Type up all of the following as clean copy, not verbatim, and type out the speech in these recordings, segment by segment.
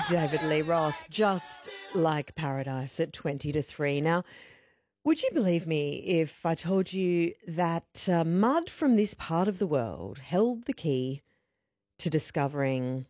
David Lee Roth, just like Paradise at 20 to 3. Now, would you believe me if I told you that mud from this part of the world held the key to discovering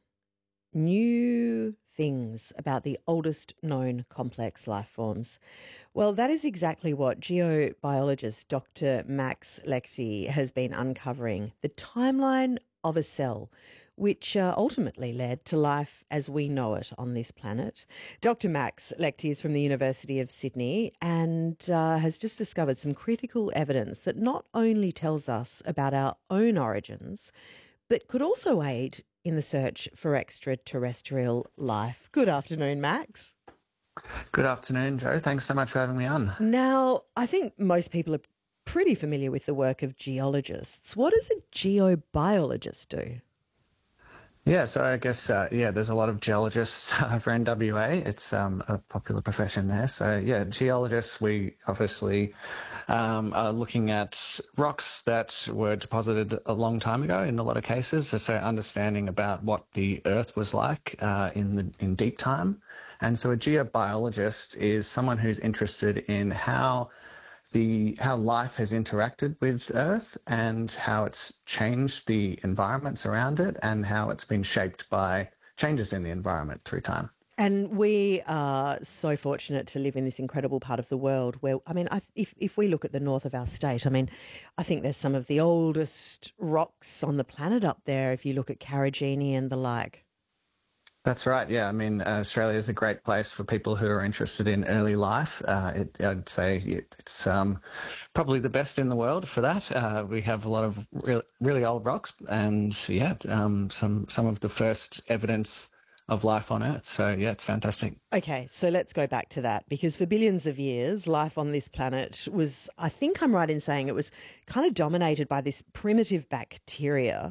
new things about the oldest known complex life forms? Well, that is exactly what geobiologist Dr. Max Lechty has been uncovering, the timeline of a cell, which ultimately led to life as we know it on this planet. Dr. Max Lechty is from the University of Sydney and has just discovered some critical evidence that not only tells us about our own origins, but could also aid in the search for extraterrestrial life. Good afternoon, Max. Good afternoon, Joe. Thanks so much for having me on. Now, I think most people are pretty familiar with the work of geologists. What does a geobiologist do? Yeah, so I guess, there's a lot of geologists over in WA. It's a popular profession there. So, yeah, geologists, we obviously are looking at rocks that were deposited a long time ago in a lot of cases. So, understanding about what the Earth was like in deep time. And so, a geobiologist is someone who's interested in how life has interacted with Earth and how it's changed the environments around it and how it's been shaped by changes in the environment through time. And we are so fortunate to live in this incredible part of the world where, if we look at the north of our state, I think there's some of the oldest rocks on the planet up there if you look at Karijini and the like. That's right. Yeah, I mean, Australia is a great place for people who are interested in early life. I'd say it's probably the best in the world for that. We have a lot of really old rocks, and some of the first evidence of life on Earth. So yeah, it's fantastic. Okay, so let's go back to that because for billions of years, life on this planet was, I think I'm right in saying it was kind of dominated by this primitive bacteria